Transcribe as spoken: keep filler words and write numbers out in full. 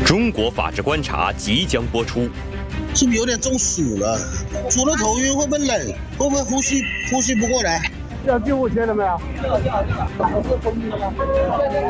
中国法制观察即将播出。 是不是有点中暑了？除了头晕，会不会冷？会不会呼吸呼吸不过来？ 要救护车了没有？